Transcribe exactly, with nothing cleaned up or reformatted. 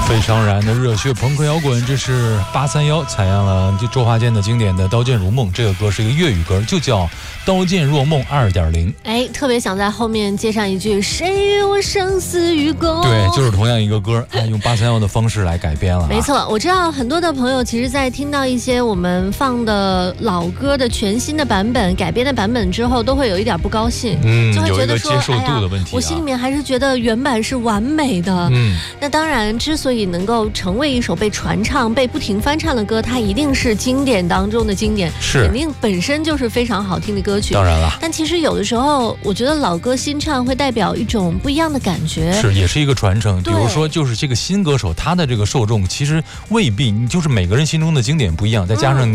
非常燃的热血朋克摇滚，这是八三幺采样了就周华健的经典的《刀剑如梦》，这个歌是一个粤语歌，就叫《刀剑若梦二点零》。 哎，特别想在后面接上一句“谁与我生死与共”。 对，就是同样一个歌，哎，用八三幺的方式来改编了、啊。 没错，我知道很多的朋友其实在听到一些我们放的老歌的全新的版本、改编的版本之后，都会有一点不高兴， 嗯， 就会觉得说， 有一个接受度的问题、啊哎呀，我心里面还是觉得原版是完美的。 嗯， 那当然，之所以能够成为一首被传唱、被不停翻唱的歌，它一定是经典当中的经典， 是肯定本身就是非常好听的歌曲。 当然了， 但其实有的时候，我觉得老歌新唱会代表一种不一样的感觉， 是也是一个传承。比如说，就是这个新歌手，他的这个受众其实未必，你就是每个人心中的经典不一样，再加上。